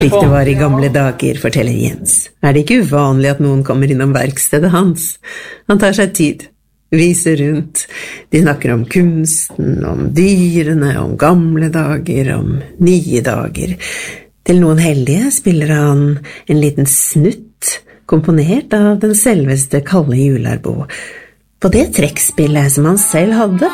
Slik det var i gamle dager, forteller Jens, det ikke uvanlig at noen kommer innom verkstedet hans. Han tar seg tid, viser rundt. De snakker om kunsten, om dyrene, om gamle dager, om nye dager. Til noen heldige spiller han en liten snutt, komponert av den selveste Kalle Jularbo. På det trekkspillet som han selv hadde,